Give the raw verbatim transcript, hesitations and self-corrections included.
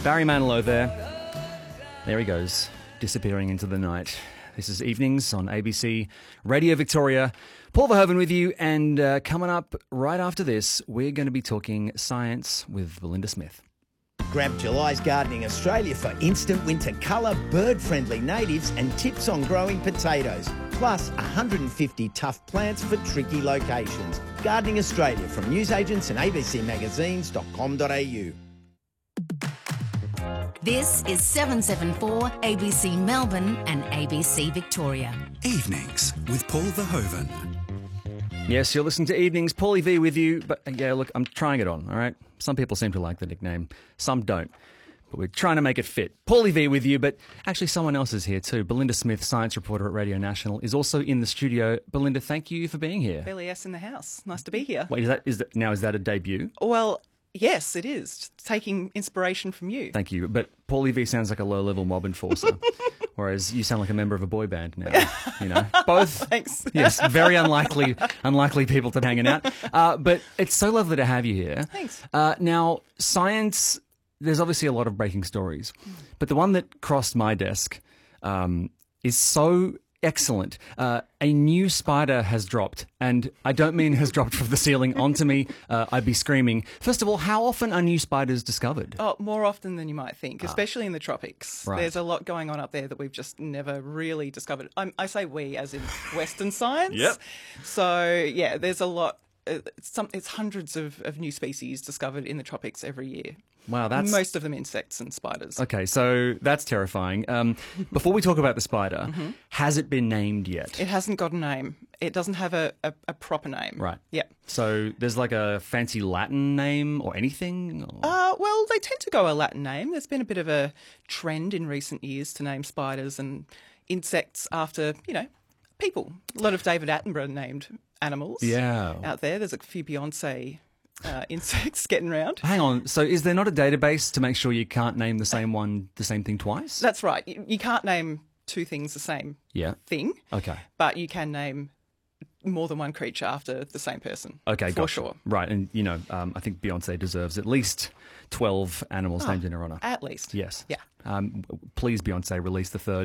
Barry Manilow there. There he goes, disappearing into the night. This is Evenings on A B C Radio Victoria. Paul Verhoeven with you, and uh, coming up right after this, we're going to be talking science with Belinda Smith. Grab July's Gardening Australia for instant winter colour, bird-friendly natives and tips on growing potatoes. Plus one hundred fifty tough plants for tricky locations. Gardening Australia from newsagents and a b c magazines dot com dot a u. This is seven seven four A B C Melbourne and A B C Victoria. Evenings with Paul Verhoeven. Yes, you're listening to Evenings. Paulie V with you. But uh, yeah, look, I'm trying it on, all right? Some people seem to like the nickname. Some don't. But we're trying to make it fit. Paulie V with you, but actually someone else is here too. Belinda Smith, science reporter at Radio National, is also in the studio. Belinda, thank you for being here. Billy S in the house. Nice to be here. Wait, is that, is that, now is that a debut? Well, yes, it is. Just taking inspiration from you. Thank you. But Paulie V sounds like a low-level mob enforcer, whereas you sound like a member of a boy band now. You know, both. Thanks. Yes, very unlikely, unlikely people to be hanging out. Uh, but it's so lovely to have you here. Thanks. Uh, now, science. There's obviously a lot of breaking stories, but the one that crossed my desk um, is so excellent. Uh, a new spider has dropped, and I don't mean has dropped from the ceiling onto me. Uh, I'd be screaming. First of all, how often are new spiders discovered? Oh, more often than you might think, especially in the tropics. Right. There's a lot going on up there that we've just never really discovered. I'm, I say we as in Western science. Yep. So, yeah, there's a lot. It's, some, it's hundreds of, of new species discovered in the tropics every year. Wow, that's... Most of them insects and spiders. Okay, so that's terrifying. Um, before we talk about the spider, Mm-hmm. has it been named yet? It hasn't got a name. It doesn't have a, a, a proper name. Right. Yeah. So there's like a fancy Latin name or anything? Or... Uh, well, they tend to go a Latin name. There's been a bit of a trend in recent years to name spiders and insects after, you know, people. A lot of David Attenborough named animals Yeah. out there. There's a few Beyonce uh, insects getting around. Hang on. So is there not a database to make sure you can't name the same one, the same thing twice? That's right. You, you can't name two things the same Yeah. thing, Okay. but you can name more than one creature after the same person. Okay, for gotcha. sure. Right, and you know, um, I think Beyonce deserves at least twelve animals named in her honour. At least. Yes. Yeah. Um, please, Beyonce, release the third.